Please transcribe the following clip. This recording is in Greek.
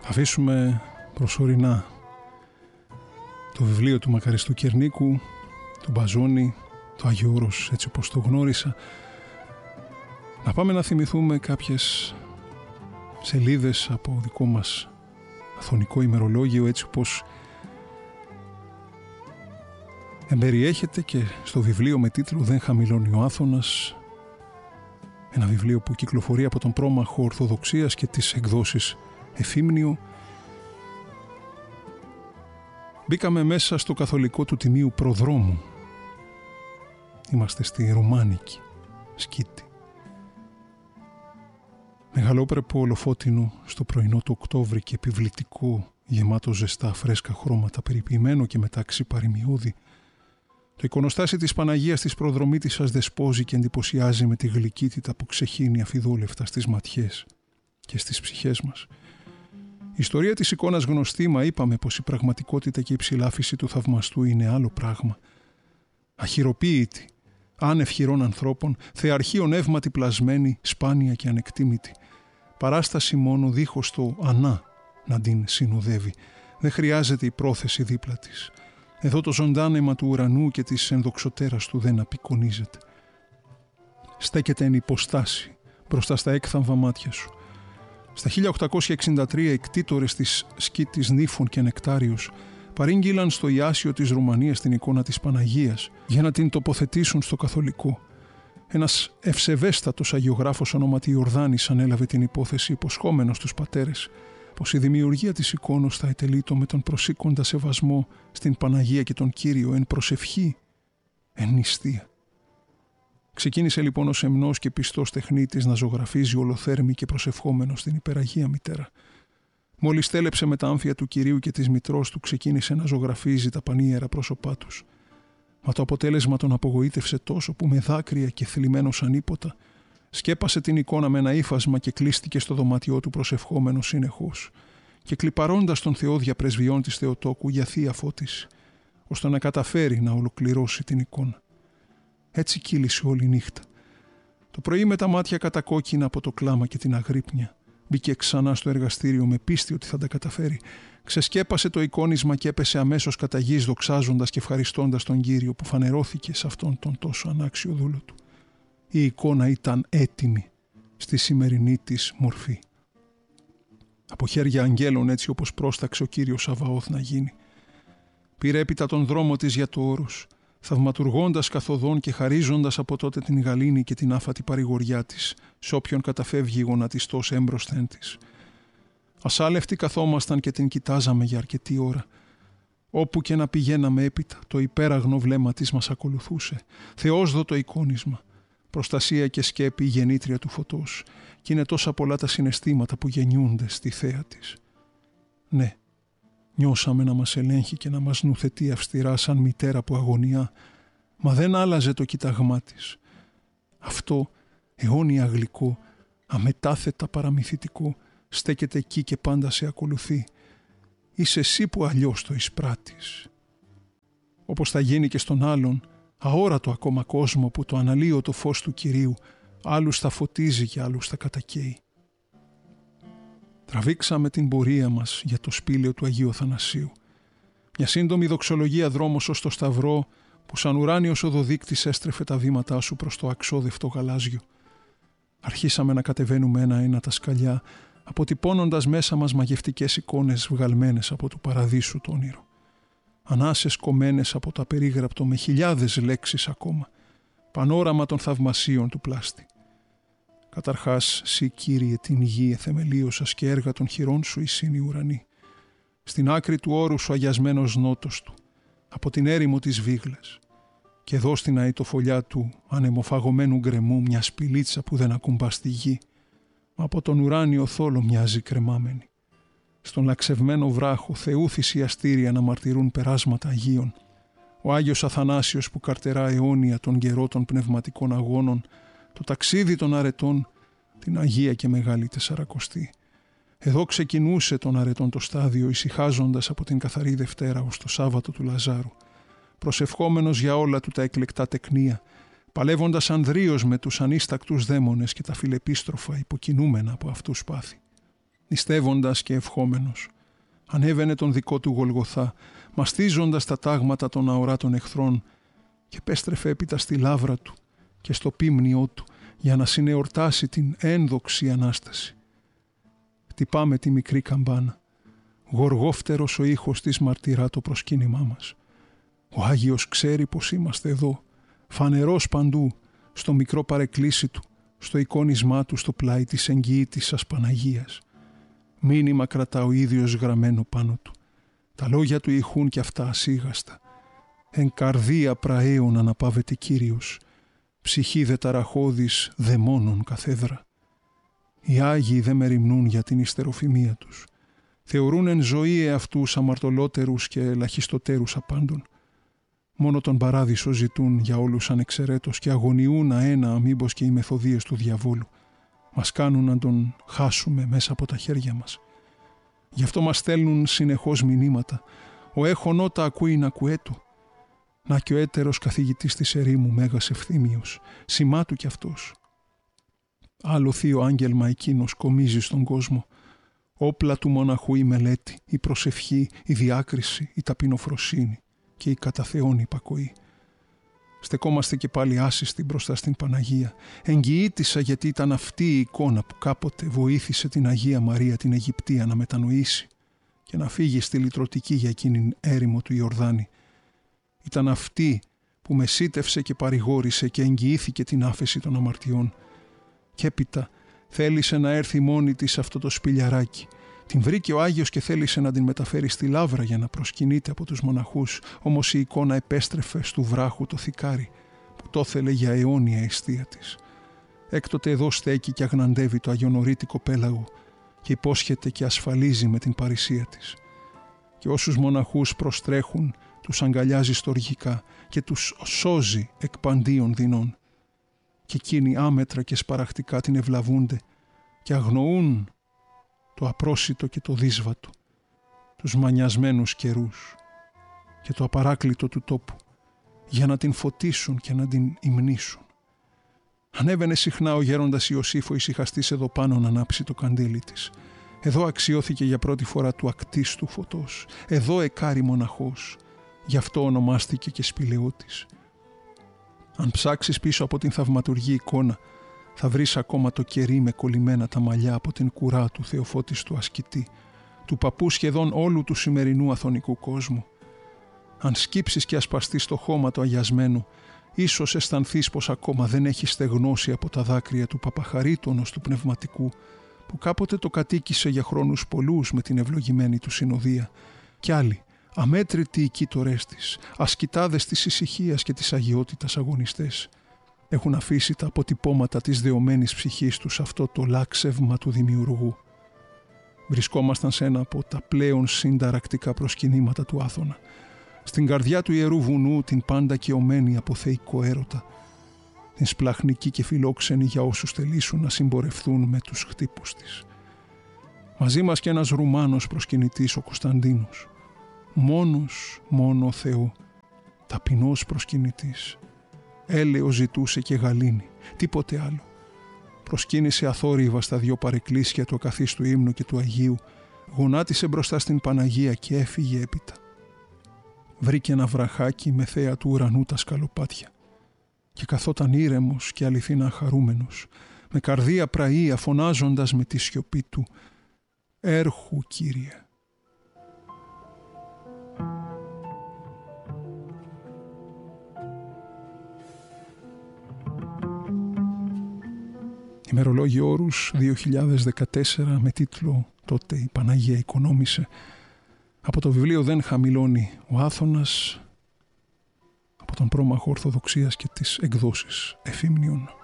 Θα αφήσουμε προσωρινά το βιβλίο του Μακαριστού Κερνίκου, του Μπαζόνη, το Άγιο Όρος έτσι όπως το γνώρισα. Να πάμε να θυμηθούμε κάποιες σελίδες από δικό μας αθωνικό ημερολόγιο, έτσι όπως εμπεριέχεται και στο βιβλίο με τίτλο «Δεν χαμηλώνει ο Άθωνας», ένα βιβλίο που κυκλοφορεί από τον πρόμαχο Ορθοδοξίας και τις εκδόσεις Εφήμνιο. Μπήκαμε μέσα στο καθολικό του Τιμίου Προδρόμου. Είμαστε στη Ρουμάνικη Σκήτη. Μεγαλόπρεπο ολοφώτινο στο πρωινό του Οκτώβρη και επιβλητικό, γεμάτο ζεστά φρέσκα χρώματα, περιποιημένο και μεταξύ παρημιώδη. Το εικονοστάσι της Παναγίας της Προδρομήτισσας δεσπόζει και εντυπωσιάζει με τη γλυκύτητα που ξεχύνει αφιδόλευτα στις ματιές και στις ψυχές μας. Η ιστορία της εικόνας γνωστή, μα είπαμε πως η πραγματικότητα και η ψηλάφιση του θαυμαστού είναι άλλο πράγμα. Αχυροποίητη, άνευ χειρών ανθρώπων, θεαρχείων εύματι πλασμένη, σπάνια και ανεκτήμητη. Παράσταση μόνο δίχως το ανά να την συνοδεύει. Δεν χρειάζεται η πρόθεση δίπλα της. Εδώ το ζωντάνεμα του ουρανού και της ενδοξωτέρας του δεν απεικονίζεται. Στέκεται εν υποστάση μπροστά στα έκθαμβα μάτια σου. Στα 1863 οι κτήτορες της Σκήτης Νύφων και Νεκτάριος παρήγγειλαν στο Ιάσιο της Ρουμανίας την εικόνα της Παναγίας για να την τοποθετήσουν στο καθολικό. Ένας ευσεβέστατος αγιογράφος ονόματι Ιορδάνης ανέλαβε την υπόθεση υποσχόμενος στους πατέρες πως η δημιουργία της εικόνος θα ετελείτο με τον προσήκοντα σεβασμό στην Παναγία και τον Κύριο εν προσευχή, εν νηστεία. Ξεκίνησε λοιπόν ο σεμνός και πιστός τεχνίτης να ζωγραφίζει ολοθέρμη και προσευχόμενος την υπεραγία μητέρα. Μόλις τέλεψε με τα άμφια του Κυρίου και της μητρός του, ξεκίνησε να ζωγραφίζει τα πανίερα πρόσωπά τους. Μα το αποτέλεσμα τον απογοήτευσε τόσο που με δάκρυα και θλιμμένος ανίποτα σκέπασε την εικόνα με ένα ύφασμα και κλείστηκε στο δωμάτιό του προσευχόμενος συνεχώς και κλιπαρώντας τον θεόδια πρεσβειών της Θεοτόκου για θεία φώτιση, ώστε να καταφέρει να ολοκληρώσει την εικόνα. Έτσι κύλησε όλη νύχτα. Το πρωί με τα μάτια κατακόκκινα από το κλάμα και την αγρύπνια μπήκε ξανά στο εργαστήριο με πίστη ότι θα τα καταφέρει. Ξεσκέπασε το εικόνισμα και έπεσε αμέσως κατά γης δοξάζοντας και ευχαριστώντας τον Κύριο που φανερώθηκε σε αυτόν τον τόσο ανάξιο δούλο του. Η εικόνα ήταν έτοιμη στη σημερινή της μορφή. Από χέρια αγγέλων, έτσι όπως πρόσταξε ο Κύριος Σαβαώθ να γίνει. Πήρε έπειτα τον δρόμο της για το όρος, θαυματουργώντας καθοδόν και χαρίζοντας από τότε την γαλήνη και την άφατη παρηγοριά της σε όποιον καταφεύγει γονατιστός έμπροσθεν της. Ασάλευτοι καθόμασταν και την κοιτάζαμε για αρκετή ώρα. Όπου και να πηγαίναμε έπειτα, το υπέραγνο βλέμμα της μας ακολουθούσε. Θεόσδοτο εικόνισμα, προστασία και σκέπη η γεννήτρια του φωτός, και είναι τόσα πολλά τα συναισθήματα που γεννιούνται στη θέα της. Ναι, νιώσαμε να μας ελέγχει και να μας νουθετεί αυστηρά σαν μητέρα που αγωνιά, μα δεν άλλαζε το κοίταγμά της. Αυτό αιώνια γλυκό, αμετάθετα παραμυθιτικό, στέκεται εκεί και πάντα σε ακολουθεί. Είσαι εσύ που αλλιώς το εισπράττεις. Όπως θα γίνει και στον άλλον, αόρατο ακόμα κόσμο που το αναλύωτο φως του Κυρίου άλλους θα φωτίζει και άλλους θα κατακαίει. Τραβήξαμε την πορεία μας για το σπήλαιο του Αγίου Αθανασίου. Μια σύντομη δοξολογία δρόμος ως το Σταυρό που σαν ουράνιος οδοδείκτης έστρεφε τα βήματά σου προς το αξόδευτο γαλάζιο. Αρχίσαμε να κατεβαίνουμε ένα-ένα τα σκαλιά, αποτυπώνοντας μέσα μας μαγευτικές εικόνες βγαλμένες από του παραδείσου το όνειρο. Ανάσες κομμένες από το απερίγραπτο με χιλιάδες λέξεις ακόμα, πανόραμα των θαυμασίων του πλάστη. Καταρχάς, σύ Κύριε την γη εθεμελίωσας και έργα των χειρών σου εισήν οι ουρανοί. Στην άκρη του όρου σου αγιασμένος νότος του, από την έρημο της Βίγλας. Και εδώ στην αητοφολιά του ανεμοφαγωμένου γκρεμού μια σπηλίτσα που δεν ακουμπά στη γη, μα από τον ουράνιο θόλο μοιάζει κρεμάμενη. Στον λαξευμένο βράχο Θεού θυσιαστήρια να μαρτυρούν περάσματα Αγίων. Ο Άγιος Αθανάσιος που καρτερά αιώνια τον καιρό των πνευματικών αγώνων, το ταξίδι των αρετών, την Αγία και Μεγάλη Τεσσαρακοστή. Εδώ ξεκινούσε τον αρετών το στάδιο, ησυχάζοντας από την καθαρή Δευτέρα ως το Σάββατο του Λαζάρου, προσευχόμενος για όλα του τα εκλεκτά τεκνία, παλεύοντας ανδρίως με τους ανίστακτους δαίμονες και τα φιλεπίστροφα υποκινούμενα από αυτούς πάθη. νηστεύοντας και ευχόμενος. Ανέβαινε τον δικό του Γολγοθά, μαστίζοντας τα τάγματα των αοράτων εχθρών και επέστρεφε έπειτα στη λάβρα του και στο πίμνιό του για να συνεορτάσει την ένδοξη Ανάσταση. Χτυπάμε τη μικρή καμπάνα. Γοργόφτερος ο ήχος της μαρτυρά το προσκύνημά μας. Ο Άγιος ξέρει πως είμαστε εδώ, φανερός παντού, στο μικρό παρεκκλήσι του, στο εικόνισμά του στο πλάι της εγγυήτης σας Παναγίας. Μήνυμα κρατά ο ίδιος γραμμένο πάνω του. Τα λόγια του ηχούν κι αυτά ασίγαστα. Εν καρδία πραέων αναπαύεται Κύριος, ψυχή δε ταραχώδης δαιμόνων καθέδρα. Οι Άγιοι δε μεριμνούν για την ιστεροφημία τους. Θεωρούν εν ζωή εαυτούς αμαρτωλότερους και ελαχιστοτέρους απάντων. Μόνο τον παράδεισο ζητούν για όλους ανεξαιρέτως και αγωνιούν αένα μήπως και οι μεθοδίες του διαβόλου μας κάνουν να τον χάσουμε μέσα από τα χέρια μας. Γι' αυτό μας στέλνουν συνεχώς μηνύματα. Ο έχων ότα ακούει να κουέτο. Να και ο έτερος καθηγητής της ερήμου Μέγας Ευθύμιος, σημά του κι αυτός. Άλλο θείο άγγελμα εκείνος κομίζει στον κόσμο. Όπλα του μοναχού η μελέτη, η προσευχή, η διάκριση, η ταπεινοφροσύνη και η κατά Θεόν υπακοή. Στεκόμαστε και πάλι άσυστοι μπροστά στην Παναγία. Εγγυήτησα γιατί ήταν αυτή η εικόνα που κάποτε βοήθησε την Αγία Μαρία την Αιγυπτία να μετανοήσει και να φύγει στη λυτρωτική για εκείνην έρημο του Ιορδάνη. Ήταν αυτή που μεσίτευσε και παρηγόρησε και εγγυήθηκε την άφεση των αμαρτιών. Και έπειτα θέλησε να έρθει μόνη της αυτό το σπηλιαράκι. Την βρήκε ο Άγιος και θέλησε να την μεταφέρει στη λάβρα για να προσκυνείται από τους μοναχούς, όμως η εικόνα επέστρεφε στου βράχου το θικάρι που το ήθελε για αιώνια αιστεία της. Έκτοτε εδώ στέκει και αγναντεύει το αγιονορίτικο πέλαγο και υπόσχεται και ασφαλίζει με την παρησία της. Και όσους μοναχούς προστρέχουν τους αγκαλιάζει στοργικά και τους σώζει εκ παντίων δεινών. Και εκείνοι άμετρα και σπαραχτικά την ευλαβούνται και αγνοούν το απρόσιτο και το δύσβατο, τους μανιασμένους καιρούς και το απαράκλητο του τόπου για να την φωτίσουν και να την υμνήσουν. Ανέβαινε συχνά ο γέροντας Ιωσήφ ο ησυχαστής εδώ πάνω να ανάψει το καντήλι της. Εδώ αξιώθηκε για πρώτη φορά του ακτίστου φωτός. Εδώ εκάρη μοναχός. Γι' αυτό ονομάστηκε και σπηλαιώτης. Αν ψάξεις πίσω από την θαυματουργή εικόνα, θα βρεις ακόμα το κερί με κολλημένα τα μαλλιά από την κουρά του θεοφώτιστου ασκητή, του παππού σχεδόν όλου του σημερινού αθωνικού κόσμου. Αν σκύψεις και ασπαστείς το χώμα του αγιασμένου, ίσως αισθανθείς πως ακόμα δεν έχει στεγνώσει από τα δάκρυα του παπαχαρίτωνος του πνευματικού, που κάποτε το κατοίκησε για χρόνους πολλούς με την ευλογημένη του συνοδεία, κι άλλοι, αμέτρητοι οι κοίτορές της, ασκητάδες της ησυχίας και της αγιότητας αγωνιστές, έχουν αφήσει τα αποτυπώματα της δεωμένης ψυχής τους αυτό το λάξευμα του δημιουργού. Βρισκόμασταν σε ένα από τα πλέον συνταρακτικά προσκυνήματα του Άθωνα, στην καρδιά του Ιερού Βουνού, την πάντα καιωμένη από θεϊκό έρωτα, την σπλαχνική και φιλόξενη για όσους θελήσουν να συμπορευθούν με τους χτύπους της. Μαζί μας και ένας Ρουμάνος προσκυνητής, ο Κωνσταντίνος. Μόνο Θεό, ταπεινός προσκυνητής. Έλεος ζητούσε και γαλήνη, τίποτε άλλο. Προσκύνησε αθόρυβα στα δυο παρεκκλήσια του ακαθίστου ύμνου και του Αγίου, γονάτισε μπροστά στην Παναγία και έφυγε έπειτα. Βρήκε ένα βραχάκι με θέα του ουρανού τα σκαλοπάτια και καθόταν ήρεμος και αληθινά χαρούμενος, με καρδία πραεία φωνάζοντας με τη σιωπή του «Έρχου, Κύριε». Ημερολόγιο Όρους 2014 με τίτλο «Τότε η Παναγία οικονόμησε». Από το βιβλίο «Δεν χαμηλώνει ο Άθωνας», από τον πρόμαχο Ορθοδοξίας και τις εκδόσεις Εφήμνιον.